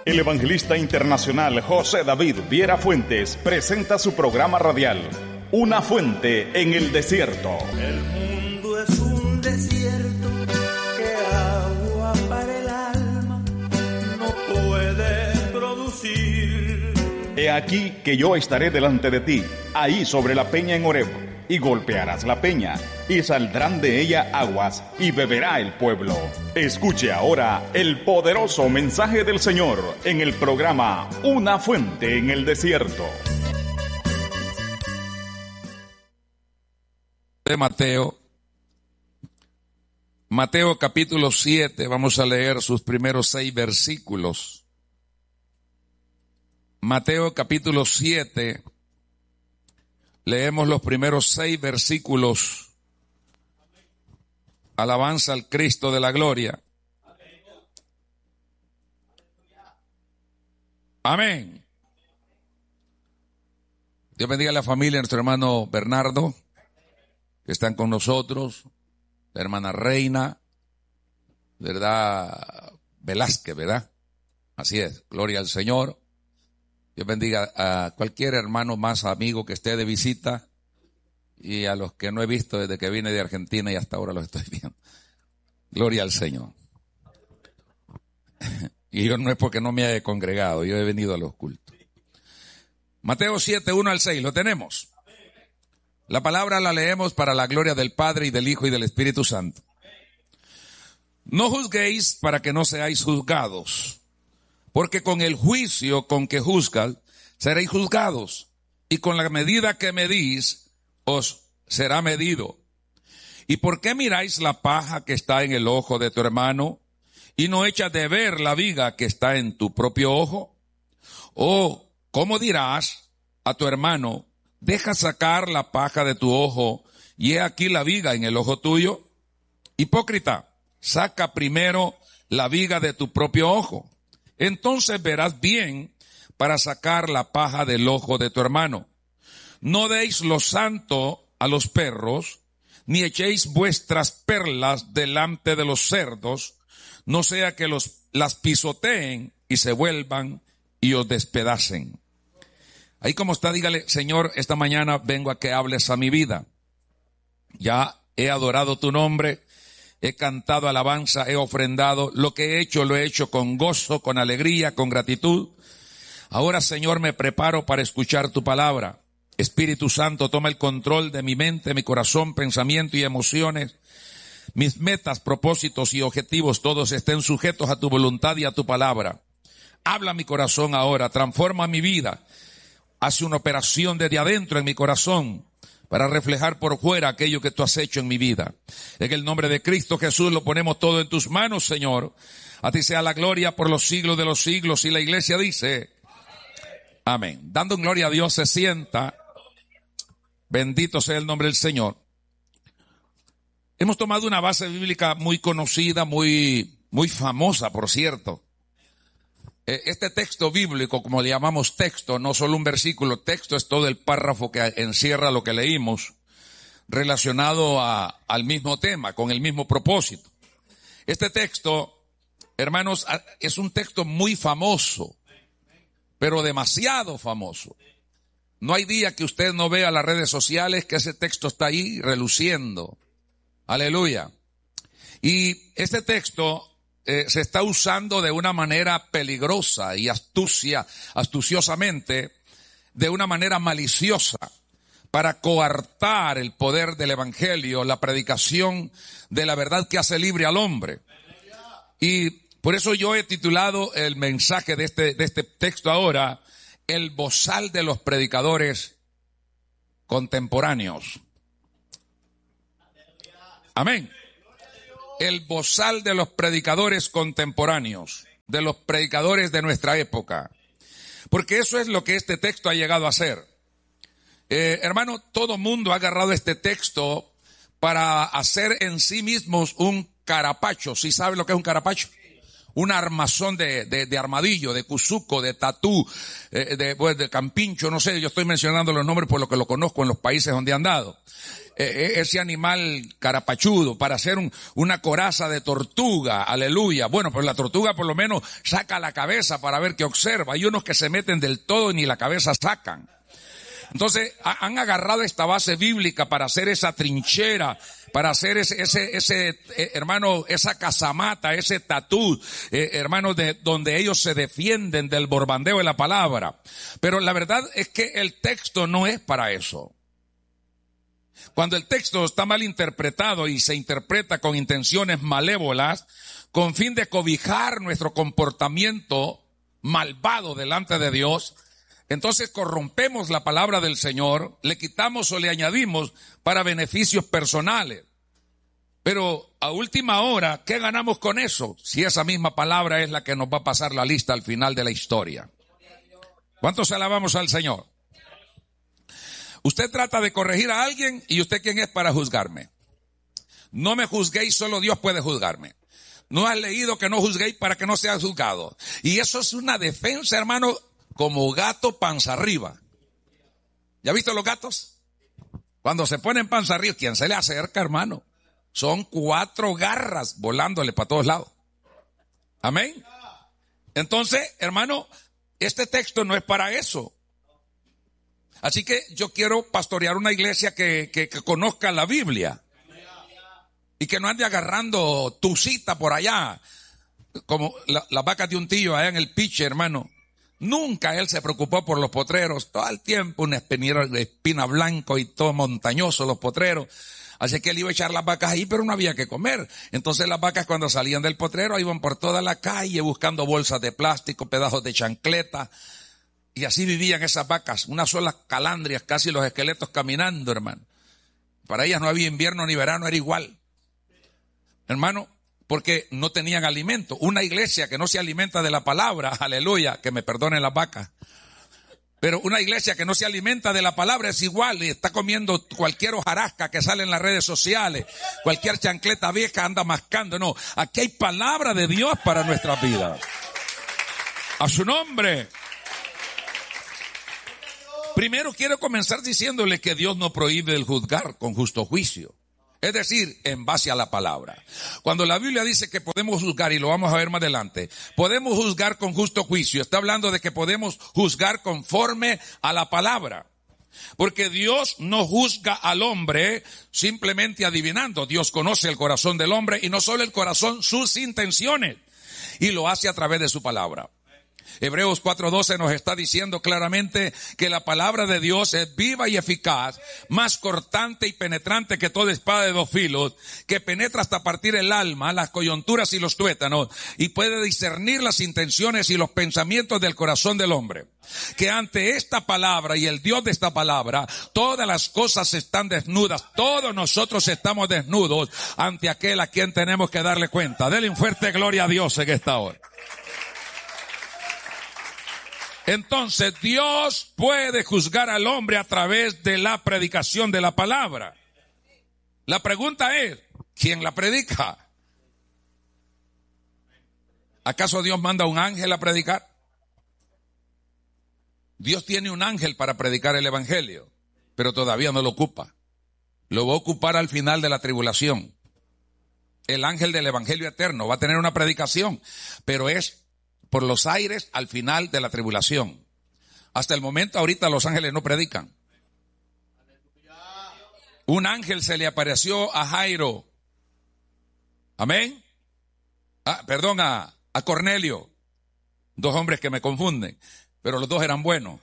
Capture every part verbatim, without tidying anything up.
El evangelista internacional José David Viera Fuentes presenta su programa radial, Una Fuente en el Desierto. El mundo es un desierto que agua para el alma no puede producir. He aquí que yo estaré delante de ti, ahí sobre la peña en Horeb, y golpearás la peña, y saldrán de ella aguas, y beberá el pueblo. Escuche ahora el poderoso mensaje del Señor en el programa Una Fuente en el Desierto. De Mateo, Mateo capítulo siete, vamos a leer sus primeros seis versículos. Mateo capítulo siete, leemos los primeros seis versículos. Alabanza al Cristo de la gloria. Amén. Dios bendiga a la familia de nuestro hermano Bernardo, que están con nosotros, la hermana Reina, ¿verdad? Velázquez, ¿verdad? Así es, gloria al Señor. Dios bendiga a cualquier hermano más amigo que esté de visita y a los que no he visto desde que vine de Argentina y hasta ahora los estoy viendo. Gloria al Señor. Y yo no es porque no me haya congregado, yo he venido a los cultos. Mateo siete, uno al seis, ¿lo tenemos? La palabra la leemos para la gloria del Padre y del Hijo y del Espíritu Santo. No juzguéis para que no seáis juzgados, porque con el juicio con que juzgas seréis juzgados, y con la medida que medís os será medido. ¿Y por qué miráis la paja que está en el ojo de tu hermano, y no echas de ver la viga que está en tu propio ojo? ¿O cómo dirás a tu hermano, deja sacar la paja de tu ojo, y he aquí la viga en el ojo tuyo? Hipócrita, saca primero la viga de tu propio ojo, entonces verás bien para sacar la paja del ojo de tu hermano. No deis lo santo a los perros, ni echéis vuestras perlas delante de los cerdos, no sea que los, las pisoteen y se vuelvan y os despedacen. Ahí como está, dígale, Señor, esta mañana vengo a que hables a mi vida. Ya he adorado tu nombre, he cantado alabanza, he ofrendado, lo que he hecho lo he hecho con gozo, con alegría, con gratitud. Ahora, Señor, me preparo para escuchar tu palabra. Espíritu Santo, toma el control de mi mente, mi corazón, pensamiento y emociones. Mis metas, propósitos y objetivos, todos estén sujetos a tu voluntad y a tu palabra. Habla mi corazón ahora, transforma mi vida. Hace una operación desde adentro en mi corazón para reflejar por fuera aquello que tú has hecho en mi vida. En el nombre de Cristo Jesús lo ponemos todo en tus manos, Señor. A ti sea la gloria por los siglos de los siglos. Y la iglesia dice, amén. Dando gloria a Dios, se sienta. Bendito sea el nombre del Señor. Hemos tomado una base bíblica muy conocida, muy, muy famosa, por cierto. Este texto bíblico, como le llamamos texto, no solo un versículo, texto es todo el párrafo que encierra lo que leímos, relacionado a, al mismo tema, con el mismo propósito. Este texto, hermanos, es un texto muy famoso, pero demasiado famoso. No hay día que usted no vea las redes sociales que ese texto está ahí reluciendo. Aleluya. Y este texto Eh, se está usando de una manera peligrosa y astucia, astuciosamente, de una manera maliciosa, para coartar el poder del evangelio, la predicación de la verdad que hace libre al hombre. Y por eso yo he titulado el mensaje de este, de este texto ahora, el bozal de los predicadores contemporáneos. Amén. El bozal de los predicadores contemporáneos, de los predicadores de nuestra época. Porque eso es lo que este texto ha llegado a ser. Eh, hermano, todo mundo ha agarrado este texto para hacer en sí mismos un carapacho. ¿Sí sabe lo que es un carapacho? un armazón de, de, de armadillo, de cuzuco, de tatú, eh, de, pues, de campincho, no sé, yo estoy mencionando los nombres por lo que lo conozco en los países donde he andado. Eh, ese animal carapachudo para hacer un, una coraza de tortuga, aleluya. Bueno, pues la tortuga por lo menos saca la cabeza para ver qué observa. Hay unos que se meten del todo y ni la cabeza sacan. Entonces, han agarrado esta base bíblica para hacer esa trinchera, para hacer ese, ese, ese eh, hermano, esa casamata, ese tatú, eh, hermano, de donde ellos se defienden del borbandeo de la palabra. Pero la verdad es que el texto no es para eso. Cuando el texto está mal interpretado y se interpreta con intenciones malévolas, con fin de cobijar nuestro comportamiento malvado delante de Dios, entonces corrompemos la palabra del Señor, le quitamos o le añadimos para beneficios personales. Pero a última hora, ¿qué ganamos con eso? Si esa misma palabra es la que nos va a pasar la lista al final de la historia. ¿Cuántos alabamos al Señor? Usted trata de corregir a alguien y usted quién es para juzgarme. No me juzguéis, solo Dios puede juzgarme. No has leído que no juzguéis para que no seas juzgado. Y eso es una defensa, hermano, como gato panza arriba. ¿Ya has visto los gatos? Cuando se ponen panza arriba, ¿quién se le acerca, hermano? Son cuatro garras volándole para todos lados. Amén. Entonces, hermano, este texto no es para eso. Así que yo quiero pastorear una iglesia que, que, que conozca la Biblia. Y que no ande agarrando tu cita por allá. Como la, las vacas de un tío allá en el piche, hermano. Nunca él se preocupó por los potreros. Todo el tiempo una espinera de espina blanco y todo montañoso los potreros. Así que él iba a echar las vacas ahí, pero no había que comer. Entonces las vacas cuando salían del potrero iban por toda la calle buscando bolsas de plástico, pedazos de chancleta. Y así vivían esas vacas, unas solas calandrias, casi los esqueletos caminando, hermano. Para ellas no había invierno ni verano, era igual. Hermano, porque no tenían alimento. Una iglesia que no se alimenta de la palabra, aleluya, que me perdonen las vacas. Pero una iglesia que no se alimenta de la palabra es igual y está comiendo cualquier hojarasca que sale en las redes sociales, cualquier chancleta vieja anda mascando. No, aquí hay palabra de Dios para nuestra vida. A su nombre. Primero quiero comenzar diciéndole que Dios no prohíbe el juzgar con justo juicio. Es decir, en base a la palabra. Cuando la Biblia dice que podemos juzgar, y lo vamos a ver más adelante, podemos juzgar con justo juicio. Está hablando de que podemos juzgar conforme a la palabra. Porque Dios no juzga al hombre simplemente adivinando. Dios conoce el corazón del hombre y no solo el corazón, sus intenciones. Y lo hace a través de su palabra. Hebreos cuatro doce nos está diciendo claramente que la palabra de Dios es viva y eficaz, más cortante y penetrante que toda espada de dos filos, que penetra hasta partir el alma, las coyunturas y los tuétanos, y puede discernir las intenciones y los pensamientos del corazón del hombre. Que ante esta palabra y el Dios de esta palabra, todas las cosas están desnudas, todos nosotros estamos desnudos ante aquel a quien tenemos que darle cuenta. Denle un fuerte gloria a Dios en esta hora. Entonces Dios puede juzgar al hombre a través de la predicación de la palabra. La pregunta es, ¿quién la predica? ¿Acaso Dios manda a un ángel a predicar? Dios tiene un ángel para predicar el evangelio, pero todavía no lo ocupa. Lo va a ocupar al final de la tribulación. El ángel del evangelio eterno va a tener una predicación, pero es por los aires al final de la tribulación. Hasta el momento ahorita los ángeles no predican. Un ángel se le apareció a Jairo. Amén. Ah, perdón, a, a Cornelio. Dos hombres que me confunden, pero los dos eran buenos.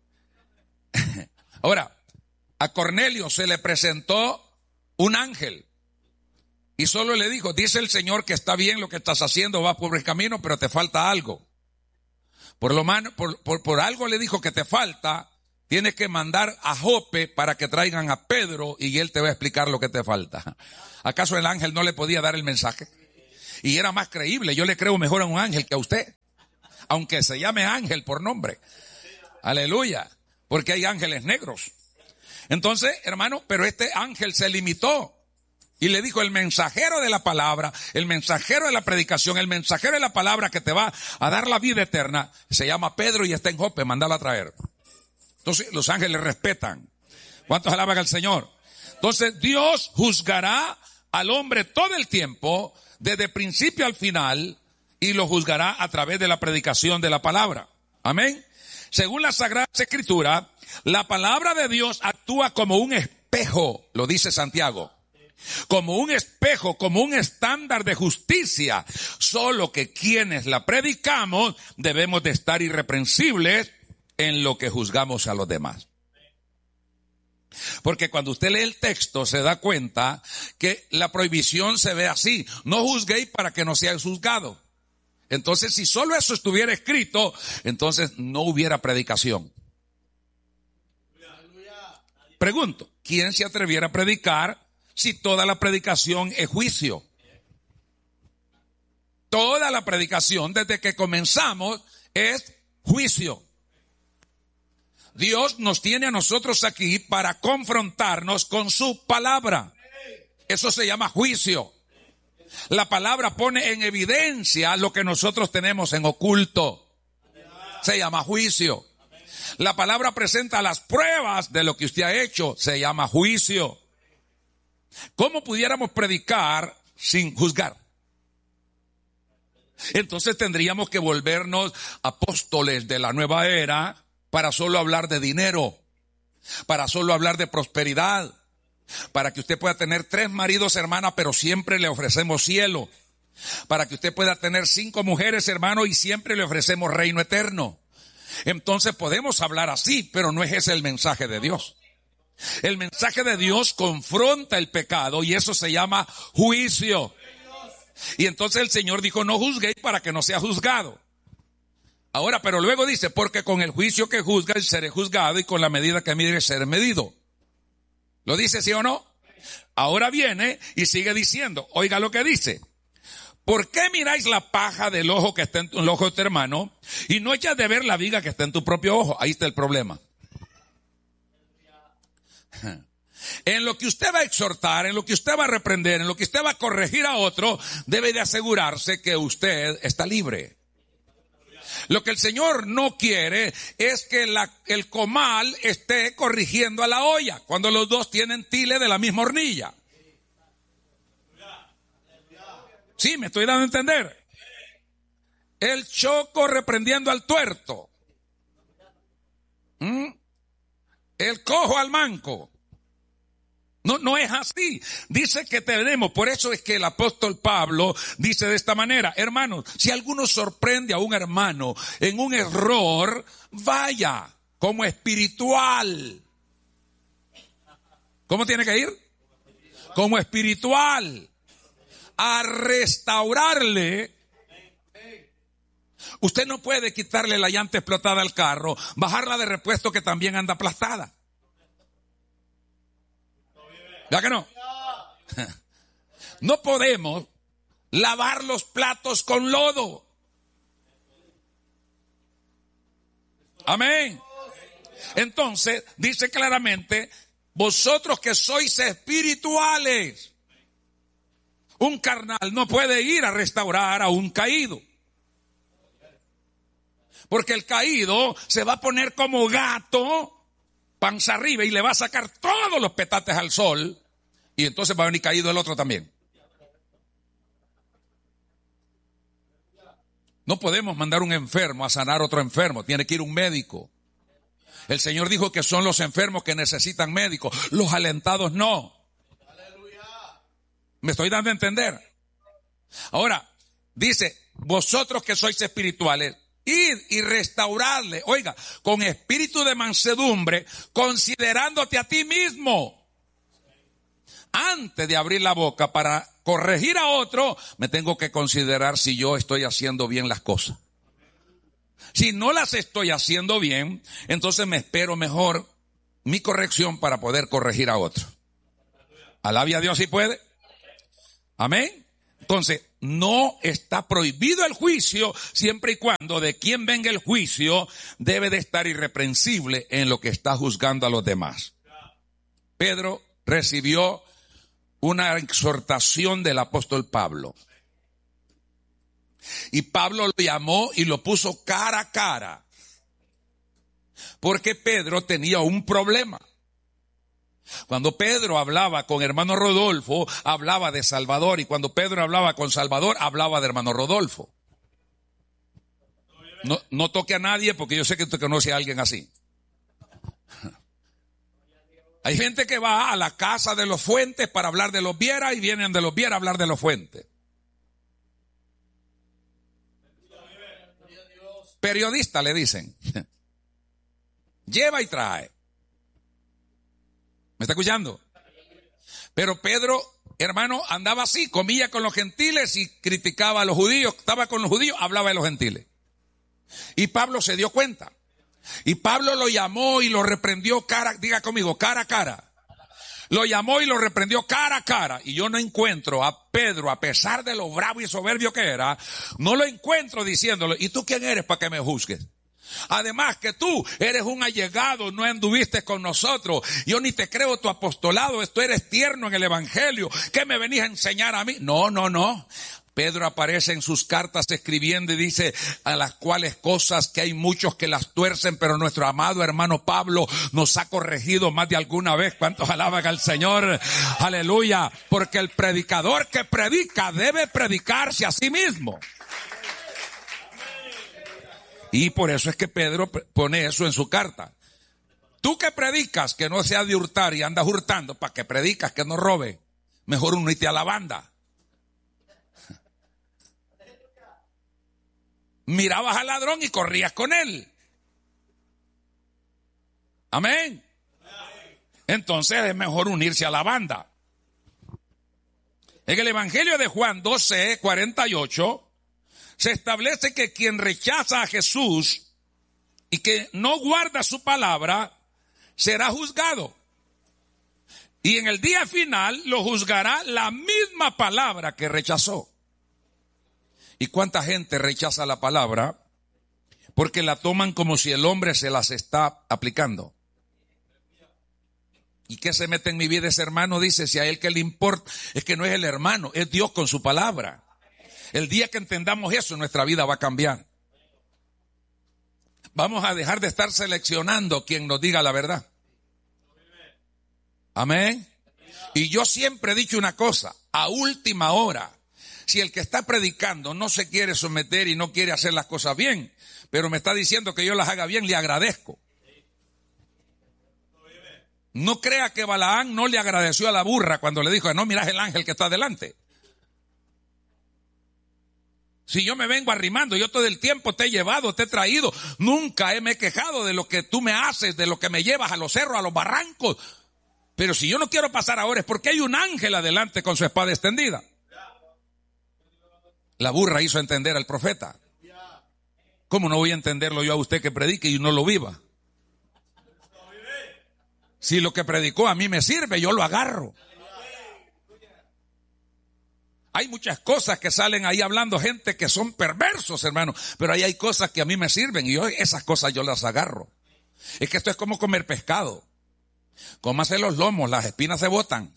Ahora, a Cornelio se le presentó un ángel. Y solo le dijo, dice el Señor que está bien lo que estás haciendo, vas por el camino, pero te falta algo. Por lo man, por, por, por algo le dijo que te falta, tienes que mandar a Jope para que traigan a Pedro y él te va a explicar lo que te falta. ¿Acaso el ángel no le podía dar el mensaje? Y era más creíble, yo le creo mejor a un ángel que a usted, aunque se llame ángel por nombre. Aleluya, porque hay ángeles negros. Entonces, hermano, pero este ángel se limitó. Y le dijo, el mensajero de la palabra, el mensajero de la predicación, el mensajero de la palabra que te va a dar la vida eterna, se llama Pedro y está en Jope, mándalo a traer. Entonces los ángeles respetan. ¿Cuántos alaban al Señor? Entonces Dios juzgará al hombre todo el tiempo, desde principio al final, y lo juzgará a través de la predicación de la palabra. Amén. Según la Sagrada Escritura, la palabra de Dios actúa como un espejo, lo dice Santiago. Como un espejo, como un estándar de justicia. Solo que quienes la predicamos debemos de estar irreprensibles en lo que juzgamos a los demás. Porque cuando usted lee el texto se da cuenta que la prohibición se ve así. No juzguéis para que no seáis juzgados. Entonces, si solo eso estuviera escrito, entonces no hubiera predicación. Pregunto, ¿quién se atreviera a predicar si toda la predicación es juicio? Toda la predicación desde que comenzamos es juicio. Dios nos tiene a nosotros aquí para confrontarnos con su palabra. Eso se llama juicio. La palabra pone en evidencia lo que nosotros tenemos en oculto. Se llama juicio. La palabra presenta las pruebas de lo que usted ha hecho. Se llama juicio. ¿Cómo pudiéramos predicar sin juzgar? Entonces tendríamos que volvernos apóstoles de la nueva era para solo hablar de dinero, para solo hablar de prosperidad, para que usted pueda tener tres maridos, hermana, pero siempre le ofrecemos cielo, para que usted pueda tener cinco mujeres, hermano, y siempre le ofrecemos reino eterno. Entonces podemos hablar así, pero no es ese el mensaje de Dios. El mensaje de Dios confronta el pecado y eso se llama juicio. Y entonces el Señor dijo, no juzguéis para que no sea juzgado. Ahora, pero luego dice, porque con el juicio que juzgáis seré juzgado y con la medida que midiereis seré medido. ¿Lo dice sí o no? Ahora viene y sigue diciendo, oiga lo que dice. ¿Por qué miráis la paja del ojo que está en el ojo de tu hermano y no echas de ver la viga que está en tu propio ojo? Ahí está el problema. En lo que usted va a exhortar, en lo que usted va a reprender, en lo que usted va a corregir a otro, debe de asegurarse que usted está libre. Lo que el Señor no quiere es que la, el comal esté corrigiendo a la olla cuando los dos tienen tile de la misma hornilla. Sí, me estoy dando a entender. El choco reprendiendo al tuerto. ¿Mm? El cojo al manco. No, no es así. Dice que tenemos, por eso es que el apóstol Pablo dice de esta manera, hermanos, si alguno sorprende a un hermano en un error, vaya como espiritual. ¿Cómo tiene que ir? Como espiritual. A restaurarle. Usted no puede quitarle la llanta explotada al carro, bajarla de repuesto que también anda aplastada. ¿Ya que no? No podemos lavar los platos con lodo. Amén. Entonces, dice claramente, vosotros que sois espirituales, un carnal no puede ir a restaurar a un caído. Porque el caído se va a poner como gato, panza arriba, y le va a sacar todos los petates al sol. Y entonces va a venir caído el otro también. No podemos mandar un enfermo a sanar otro enfermo. Tiene que ir un médico. El Señor dijo que son los enfermos que necesitan médico. Los alentados no. ¿Me estoy dando a entender? Ahora, dice, vosotros que sois espirituales, id y restaurarle, oiga, con espíritu de mansedumbre, considerándote a ti mismo. Antes de abrir la boca para corregir a otro, me tengo que considerar si yo estoy haciendo bien las cosas. Si no las estoy haciendo bien, entonces me espero mejor mi corrección para poder corregir a otro. Alabe a Dios si puede. Amén. Entonces, no está prohibido el juicio siempre y cuando de quien venga el juicio debe de estar irreprensible en lo que está juzgando a los demás. Pedro recibió una exhortación del apóstol Pablo. Y Pablo lo llamó y lo puso cara a cara. Porque Pedro tenía un problema. Cuando Pedro hablaba con hermano Rodolfo, hablaba de Salvador. Y cuando Pedro hablaba con Salvador, hablaba de hermano Rodolfo. No, no toque a nadie porque yo sé que usted conoce a alguien así. Hay gente que va a la casa de los Fuentes para hablar de los Viera y vienen de los Viera a hablar de los Fuentes. Periodista le dicen. Lleva y trae. ¿Me está escuchando? Pero Pedro, hermano, andaba así, comía con los gentiles y criticaba a los judíos. Estaba con los judíos, hablaba de los gentiles. Y Pablo se dio cuenta. Y Pablo lo llamó y lo reprendió cara, diga conmigo, cara a cara. Lo llamó y lo reprendió cara a cara. Y yo no encuentro a Pedro, a pesar de lo bravo y soberbio que era, no lo encuentro diciéndole, ¿y tú quién eres para que me juzgues? Además que tú eres un allegado, no anduviste con nosotros. Yo ni te creo tu apostolado, esto eres tierno en el evangelio. ¿Qué me venís a enseñar a mí? No, no, no. Pedro aparece en sus cartas escribiendo y dice a las cuales cosas que hay muchos que las tuercen, pero nuestro amado hermano Pablo nos ha corregido más de alguna vez. ¿Cuántos alaban al Señor? Aleluya. Porque el predicador que predica debe predicarse a sí mismo. Y por eso es que Pedro pone eso en su carta. Tú que predicas que no sea de hurtar y andas hurtando, ¿para qué predicas que no robe? Mejor unite a la banda. Mirabas al ladrón y corrías con él. Amén. Entonces es mejor unirse a la banda. En el Evangelio de Juan doce, cuarenta y ocho, se establece que quien rechaza a Jesús y que no guarda su palabra, será juzgado. Y en el día final lo juzgará la misma palabra que rechazó. ¿Y cuánta gente rechaza la palabra? Porque la toman como si el hombre se las está aplicando. ¿Y qué se mete en mi vida ese hermano? Dice, si a él que le importa, es que no es el hermano, es Dios con su palabra. El día que entendamos eso, nuestra vida va a cambiar. Vamos a dejar de estar seleccionando quien nos diga la verdad. Amén. Y yo siempre he dicho una cosa, a última hora, si el que está predicando no se quiere someter y no quiere hacer las cosas bien, pero me está diciendo que yo las haga bien, le agradezco. No crea que Balaán no le agradeció a la burra cuando le dijo, no miras el ángel que está delante. Si yo me vengo arrimando, yo todo el tiempo te he llevado, te he traído, nunca me he quejado de lo que tú me haces, de lo que me llevas a los cerros, a los barrancos. Pero si yo no quiero pasar ahora es porque hay un ángel adelante con su espada extendida. La burra hizo entender al profeta. ¿Cómo no voy a entenderlo yo a usted que predique y no lo viva? Si lo que predicó a mí me sirve, yo lo agarro. Hay muchas cosas que salen ahí hablando gente que son perversos, hermano. Pero ahí hay cosas que a mí me sirven y yo esas cosas yo las agarro. Es que esto es como comer pescado. Cómase los lomos, las espinas se botan.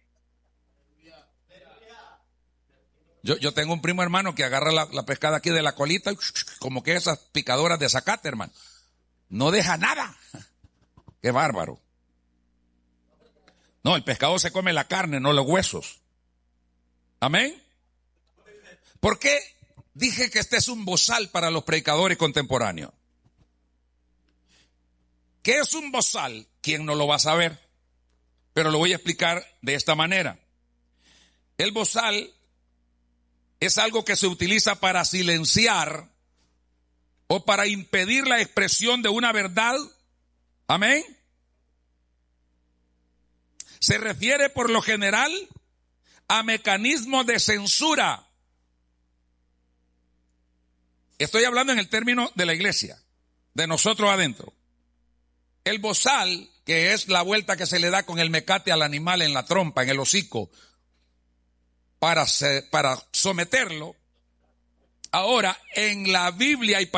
Yo, yo tengo un primo hermano que agarra la, la pescada aquí de la colita, como que esas picadoras de zacate, hermano. No deja nada. Qué bárbaro. No, el pescado se come la carne, no los huesos. Amén. ¿Por qué dije que este es un bozal para los predicadores contemporáneos? ¿Qué es un bozal? ¿Quién no lo va a saber? Pero lo voy a explicar de esta manera. El bozal es algo que se utiliza para silenciar o para impedir la expresión de una verdad. Amén. Se refiere por lo general a mecanismos de censura. Estoy hablando en el término de la iglesia, de nosotros adentro. El bozal, que es la vuelta que se le da con el mecate al animal en la trompa, en el hocico, para, para someterlo. Ahora, en la Biblia hay